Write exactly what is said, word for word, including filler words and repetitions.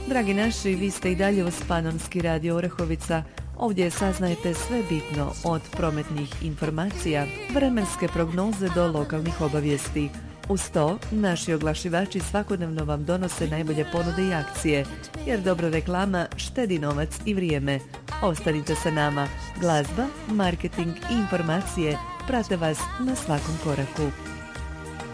Dragi naši, vi ste i dalje uz Panonski radio Orehovica. Ovdje saznajete sve bitno od prometnih informacija, vremenske prognoze do lokalnih obavijesti. Uz to, naši oglašivači svakodnevno vam donose najbolje ponude i akcije, jer dobra reklama štedi novac i vrijeme. Ostanite sa nama. Glazba, marketing i informacije prate vas na svakom koraku.